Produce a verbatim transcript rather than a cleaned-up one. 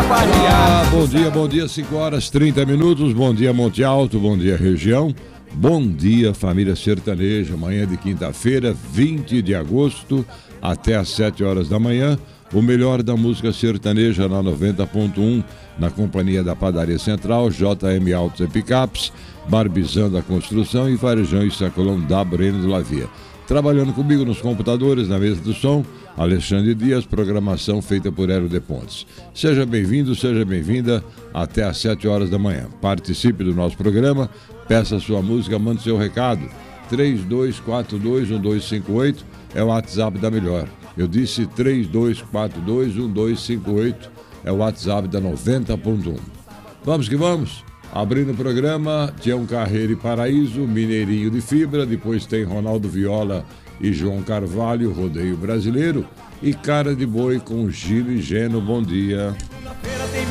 Ah, bom dia, bom dia, cinco horas e trinta minutos, bom dia Monte Alto, bom dia região, bom dia família sertaneja, manhã de quinta-feira, vinte de agosto, até às sete horas da manhã, o melhor da música sertaneja na noventa ponto um, na companhia da Padaria Central, J M Autos e Picapes, Barbizando a Construção e Varejão e Sacolão da Breno do Lavia. Trabalhando comigo nos computadores, na mesa do som, Alexandre Dias, programação feita por Hélio de Pontes. Seja bem-vindo, seja bem-vinda até às sete horas da manhã. Participe do nosso programa, peça sua música, mande seu recado. três dois quatro dois um dois cinco oito é o WhatsApp da Melhor. Eu disse três dois quatro dois um dois cinco oito é o WhatsApp da noventa ponto um. Vamos que vamos. Abrindo o programa, Tião Carreiro e Paraíso, Mineirinho de Fibra, depois tem Ronaldo Viola e João Carvalho, Rodeio Brasileiro, e Cara de Boi com Gil e Geno. Bom dia.